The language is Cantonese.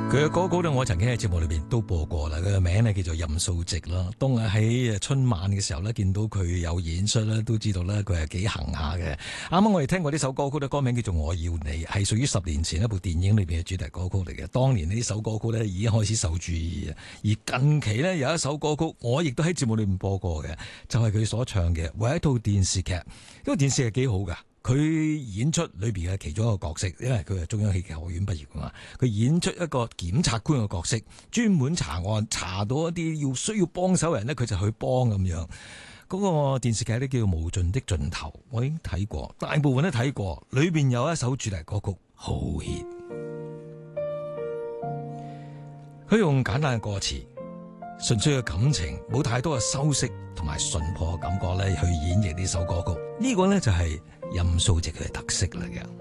佢嘅歌曲咧，我曾經喺節目裏邊都播過啦。佢嘅名咧叫做任素汐啦。當我喺春晚嘅時候咧，見到佢有演出咧，都知道咧佢係幾行下嘅。啱啱我哋聽過呢首歌曲咧，歌名叫做《我要你》，係屬於10年前一部電影裏邊嘅主題歌曲嚟嘅。當年呢首歌曲咧已經開始受注意啊。而近期咧有一首歌曲，我亦都喺節目裏面播過嘅，就係佢所唱嘅為一套電視劇。呢個電視劇幾好噶。佢演出裏邊嘅其中一個角色，因為佢係中央戲劇學院畢業噶嘛，佢演出一個檢察官嘅角色，專門查案，查到一啲需要幫手人呢，佢就去幫咁樣。嗰個電視劇呢叫做《無盡的盡頭》，我已經睇過，大部分都睇過。裏邊有一首主題歌曲好 hit，佢用簡單嘅歌詞，純粹嘅感情，冇太多嘅修飾同埋淳樸嘅感覺咧，去演繹呢首歌曲。呢個呢就係任素汐佢嘅特色嚟嘅。